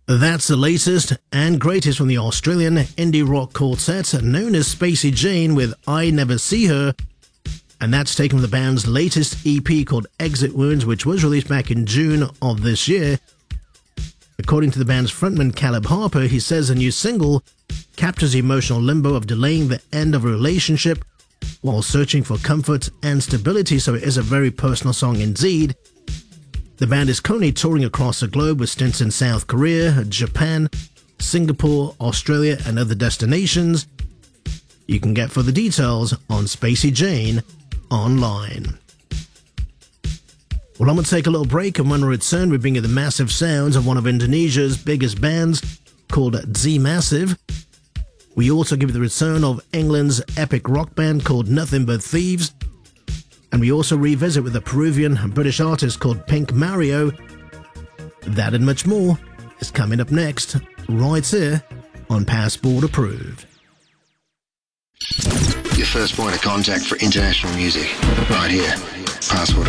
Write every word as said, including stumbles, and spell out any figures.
That's the latest and greatest from the Australian indie rock quartet known as Spacey Jane with I Never See Her, and that's taken from the band's latest E P called Exit Wounds, which was released back in June of this year. According to the band's frontman Caleb Harper, he says the new single captures the emotional limbo of delaying the end of a relationship while searching for comfort and stability, so it is a very personal song indeed. The band is currently touring across the globe with stints in South Korea, Japan, Singapore, Australia, and other destinations. You can get further details on Spacey Jane online. Well, I'm going to take a little break, and when we return, we bring you the massive sounds of one of Indonesia's biggest bands called Z Massive. We also give you the return of England's epic rock band called Nothing But Thieves. And we also revisit with a Peruvian and British artist called Pink Mario. That and much more is coming up next, right here on Passport Approved. Your first point of contact for international music, right here, Passport